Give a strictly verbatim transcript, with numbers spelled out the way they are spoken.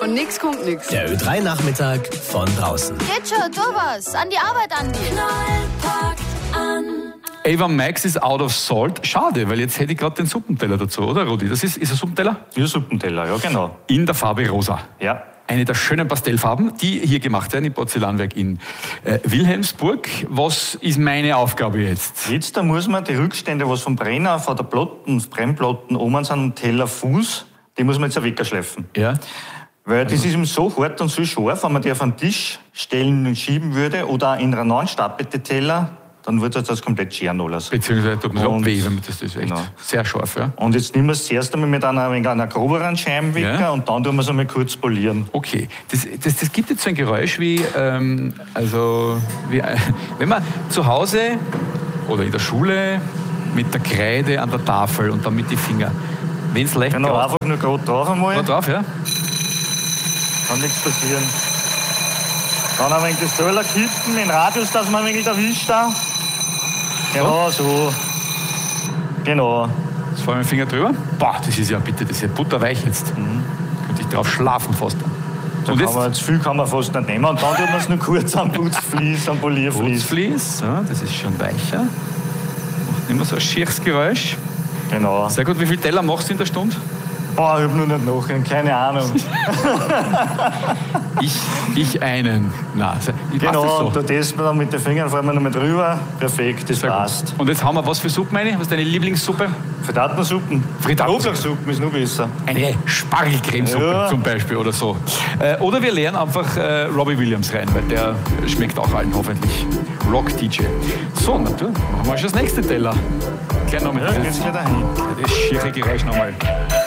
Von nix kommt nix. Der Ö drei Nachmittag von draußen. Geht schon, tu was. An die Arbeit, Andi. Ava Max ist out of salt. Schade, weil jetzt hätte ich gerade den Suppenteller dazu, oder Rudi? Das ist, ist ein Suppenteller? Ja, Suppenteller, ja genau. In der Farbe rosa. Ja. Eine der schönen Pastellfarben, die hier gemacht werden im Porzellanwerk in äh, Wilhelmsburg. Was ist meine Aufgabe jetzt? Jetzt da muss man die Rückstände, was vom Brenner, von der Platten, Brennplatten oben sind, am Tellerfuß, die muss man jetzt auch wegschleifen. Ja. Weil das ist eben so hart und so scharf, wenn man die auf einen Tisch stellen und schieben würde oder in einen anstapelte Teller, dann würde das komplett scheren alles. Beziehungsweise tut man es Und- abweben, das ist echt Genau. sehr scharf. Ja. Und jetzt nehmen wir es zuerst einmal mit einer, mit einer groberen Scheibenwecker Ja. und dann tun wir es einmal kurz polieren. Okay, das, das, das gibt jetzt so ein Geräusch wie, ähm, also, wie, äh, wenn man zu Hause oder in der Schule mit der Kreide an der Tafel und dann mit den Fingern, wenn es leicht Genau, graut- einfach nur gerade drauf einmal, da drauf, ja? kann nichts passieren. Dann ein wenig das Teller kippen, den Radius, dass man ein wenig erwischt da. Genau so. Genau. Jetzt fahren wir den Finger drüber. Boah, das ist ja bitte, das ist ja butterweich jetzt. Mhm. Könnte ich drauf schlafen fast. Da Und kann jetzt man, zu viel kann man fast nicht nehmen. Und dann tut man es nur kurz am Putzflies, am Polierflies. Putzflies, ja, das ist schon weicher. Macht immer so ein schieres Geräusch. Genau. Sehr gut, wie viele Teller machst du in der Stunde? Boah, ich hab nur nicht nachgedacht, keine Ahnung. Ich, ich einen. Nein, ich Genau, mach und das da so. testen wir dann mit den Fingern, fahren wir noch mit drüber. Perfekt, das Sehr gut. passt. Und jetzt haben wir was für Suppen rein? Was ist deine Lieblingssuppe? Frittatensuppen. Frittatensuppe. Knoblauchsuppen ist noch besser. Eine Spargelcremesuppe Ja. zum Beispiel oder so. Äh, oder wir leeren einfach äh, Robbie Williams rein, weil der schmeckt auch allen hoffentlich. Rock-D J. So, natürlich. Machen wir schon das nächste Teller. Gleich nochmal. Ja, geht's gleich dahin. Das schiere Geräusch nochmal.